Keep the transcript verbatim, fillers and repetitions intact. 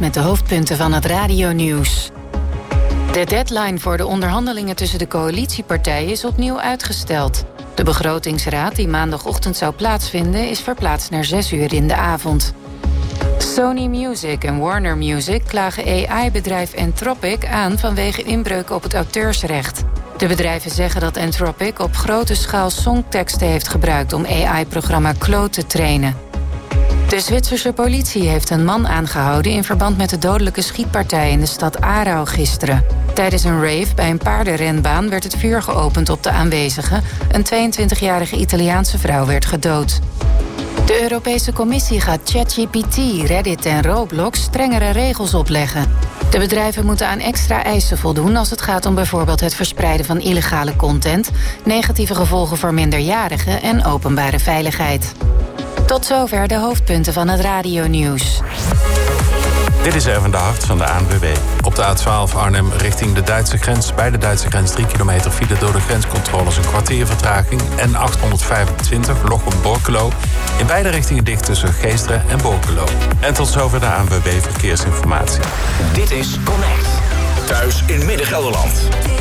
met de hoofdpunten van het radionieuws. De deadline voor de onderhandelingen tussen de coalitiepartijen is opnieuw uitgesteld. De begrotingsraad, die maandagochtend zou plaatsvinden, is verplaatst naar zes uur in de avond. Sony Music en Warner Music klagen A I-bedrijf Anthropic aan vanwege inbreuk op het auteursrecht. De bedrijven zeggen dat Anthropic op grote schaal songteksten heeft gebruikt om A I-programma Claude te trainen. De Zwitserse politie heeft een man aangehouden in verband met de dodelijke schietpartij in de stad Aarau gisteren. Tijdens een rave bij een paardenrenbaan werd het vuur geopend op de aanwezigen. Een tweeëntwintigjarige Italiaanse vrouw werd gedood. De Europese Commissie gaat ChatGPT, Reddit en Roblox strengere regels opleggen. De bedrijven moeten aan extra eisen voldoen als het gaat om bijvoorbeeld het verspreiden van illegale content, negatieve gevolgen voor minderjarigen en openbare veiligheid. Tot zover de hoofdpunten van het radionieuws. Dit is Erwin de Hart van de A N W B. Op de A twaalf Arnhem richting de Duitse grens. Bij de Duitse grens drie kilometer file door de grenscontroles een kwartier vertraging. En achthonderdvijfentwintig Lochem-Borculo. In beide richtingen dicht tussen Geesteren en Borculo. En tot zover de A N W B Verkeersinformatie. Dit is Connect. Thuis in Midden-Gelderland.